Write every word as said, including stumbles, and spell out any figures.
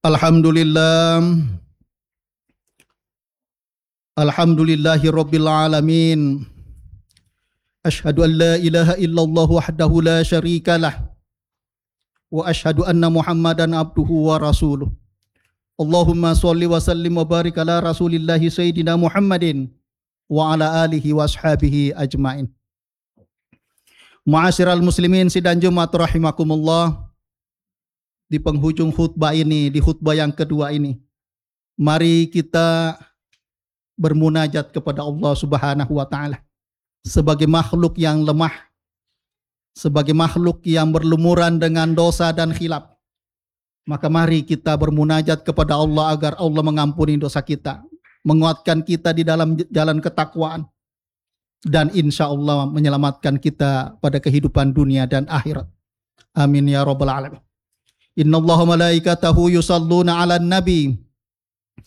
Alhamdulillah. Alhamdulillahi Rabbil Alamin. Ashhadu an la ilaha illallah wahdahu la syarikalah. Wa ashhadu anna Muhammadan abduhu wa rasuluh. Allahumma salli wa sallim wa barik ala rasulillahi sayyidina Muhammadin wa ala alihi wa ashabihi ajmain. Ma'asyiral muslimin sidang Jumat rahimakumullah. Di penghujung khutbah ini, di khutbah yang kedua ini, mari kita bermunajat kepada Allah Subhanahu wa taala. Sebagai makhluk yang lemah, sebagai makhluk yang berlumuran dengan dosa dan khilaf, maka mari kita bermunajat kepada Allah agar Allah mengampuni dosa kita, menguatkan kita di dalam jalan ketakwaan, dan insya Allah menyelamatkan kita pada kehidupan dunia dan akhirat. Amin ya rabbal alamin. Innallaha malaikatahu yusalluna 'alan nabi